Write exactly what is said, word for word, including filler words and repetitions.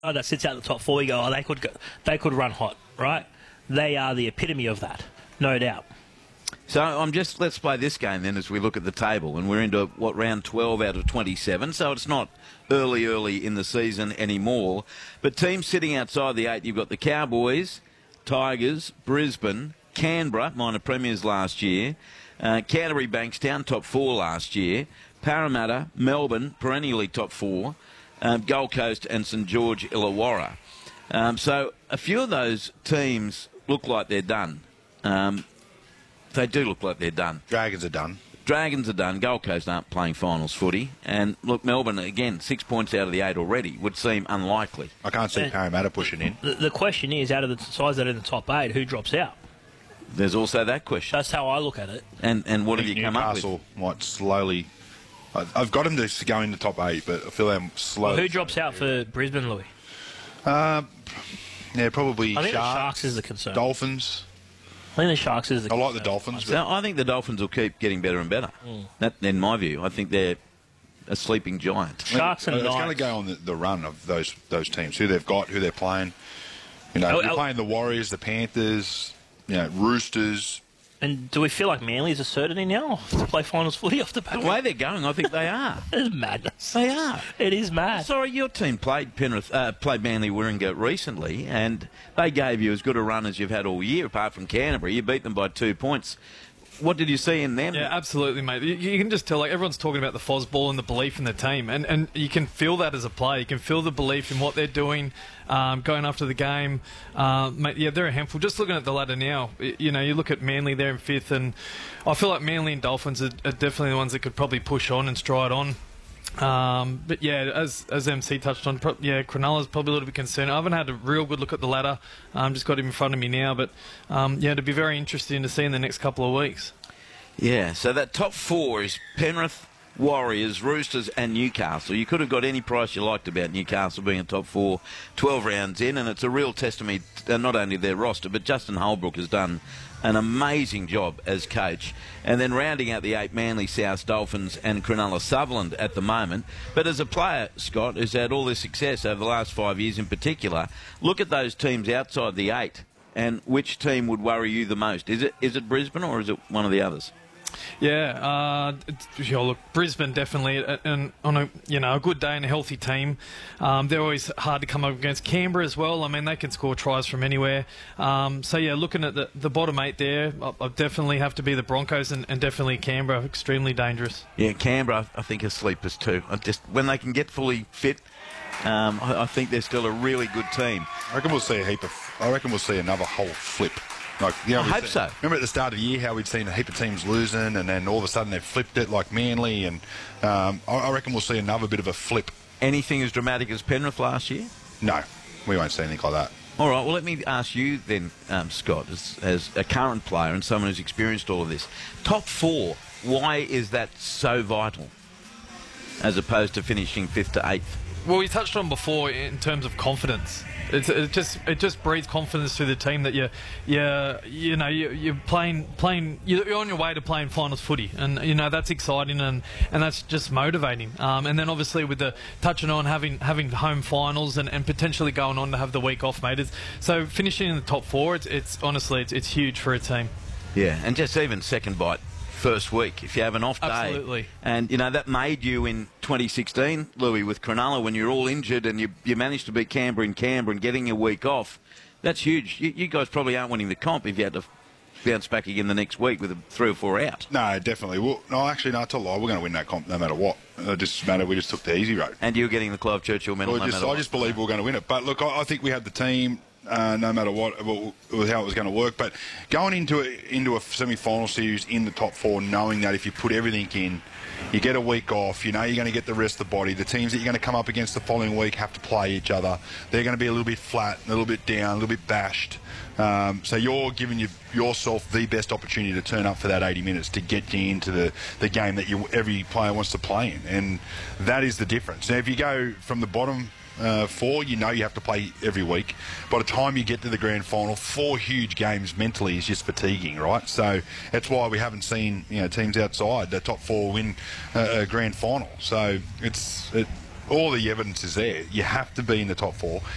Oh, that sits out the top four, you go, oh, they could go, they could run hot, right? They are the epitome of that, no doubt. So I'm just, let's play this game then as we look at the table. And we're into, what, round twelve out of twenty-seven. So it's not early, early in the season anymore. But teams sitting outside the eight, you've got the Cowboys, Tigers, Brisbane, Canberra, minor premiers last year, uh, Canterbury Bankstown, top four last year, Parramatta, Melbourne, perennially top four, um, Gold Coast and St George Illawarra. Um, so a few of those teams look like they're done. Um, they do look like they're done. Dragons are done. Dragons are done. Gold Coast aren't playing finals footy. And look, Melbourne, again, six points out of the eight already would seem unlikely. I can't see Yeah. Parramatta pushing in. The, the question is, out of the sides that are in the top eight, who drops out? There's also that question. That's how I look at it. And and what I have you think come up Newcastle with? might slowly... I- I've got them to go in the top eight, but I feel they're slowly... Well, who drops out for Brisbane, Louis? Uh, yeah, probably I think Sharks, the Sharks is the concern. Dolphins. I think the Sharks is the I concern. like the Dolphins. So I think the Dolphins will keep getting better and better. Mm. That, in my view, I think they're a sleeping giant. Sharks and It's Knights. going to go on the, the run of those those teams, who they've got, who they're playing. You know, Oh, you're oh. playing the Warriors, the Panthers, you know, Roosters. And do we feel like Manly is a certainty now to play finals footy off the back? The way they're going, I think they are. It's madness. They are. It is mad. Sorry, your team played Penrith, uh, played Manly Warringah recently, and they gave you as good a run as you've had all year, apart from Canterbury. You beat them by two points. What did you see in them? Yeah, absolutely, mate. You, you can just tell, like, everyone's talking about the Fosball and the belief in the team, and, and you can feel that as a player. You can feel the belief in what they're doing, um, going after the game. Uh, mate, yeah, they're a handful. Just looking at the ladder now, you know, you look at Manly there in fifth, and I feel like Manly and Dolphins are, are definitely the ones that could probably push on and stride on. Um, but yeah, as as M C touched on, pro- yeah, Cronulla's probably a little bit concerned. I haven't had a real good look at the ladder. Um, just got him in front of me now, but um, yeah, it'd be very interesting to see in the next couple of weeks. Yeah, so that top four is Penrith, Warriors, Roosters and Newcastle. You could have got any price you liked about Newcastle being a top four, twelve rounds in, and it's a real testimony to not only their roster, but Justin Holbrook has done an amazing job as coach. And then rounding out the eight, Manly, South Dolphins and Cronulla Sutherland at the moment. But as a player, Scott, who's had all this success over the last five years in particular, look at those teams outside the eight, and which team would worry you the most? Is it is it Brisbane or is it one of the others? Yeah, uh, it's- yeah, look, Brisbane definitely, uh, and on a you know a good day and a healthy team, um, they're always hard to come up against. Canberra as well. I mean, they can score tries from anywhere. Um, so yeah, looking at the, the bottom eight there, I, I definitely have to be the Broncos and, and definitely Canberra, extremely dangerous. Yeah, Canberra, I think, are sleepers too. I just when they can get fully fit, um, I, I think they're still a really good team. I reckon we'll see a heap of. I reckon we'll see another whole flip. Like, you know, I we've hope seen- so. Remember at the start of the year how we'd seen a heap of teams losing, and then all of a sudden they've flipped it, like Manly, and um, I, I reckon we'll see another bit of a flip. Anything as dramatic as Penrith last year? No, we won't see anything like that. All right, well, let me ask you then, um, Scott, as, as a current player and someone who's experienced all of this. Top four, why is that so vital as opposed to finishing fifth to eighth? Well, we touched on before in terms of confidence. It's, it just it just breeds confidence through the team that you you you know you, you're playing playing you're on your way to playing finals footy, and you know that's exciting and, and that's just motivating. Um, and then obviously with the touching on having having home finals and, and potentially going on to have the week off, mate. It's, so finishing in the top four, it's, it's honestly it's, it's huge for a team. Yeah, and just even second bite first week, if you have an off day. Absolutely. And, you know, that made you in twenty sixteen, Louis, with Cronulla, when you're all injured and you you managed to beat Canberra in Canberra and getting a week off. That's huge. You, you guys probably aren't winning the comp if you had to bounce back again the next week with a three or four out. No, definitely. Well, no, actually, no, it's a lie. We're going to win that comp no matter what. It just matter we just took the easy road. And you're getting the Clive Churchill medal Well, no just, matter I what. just believe we're going to win it. But look, I, I think we have the team, uh, no matter what, well, how it was going to work. But going into a, into a semi-final series in the top four, knowing that if you put everything in, you get a week off, you know you're going to get the rest of the body. The teams that you're going to come up against the following week have to play each other. They're going to be a little bit flat, a little bit down, a little bit bashed. Um, so you're giving you, yourself the best opportunity to turn up for that eighty minutes to get you into the, the game that you, every player wants to play in. And that is the difference. Now, if you go from the bottom uh, four, you know you have to play every week. By the time you get to the grand final, four huge games mentally is just fatiguing, right? So that's why we haven't seen you know teams outside the top four win uh, a grand final. So it's it, all the evidence is there. You have to be in the top four.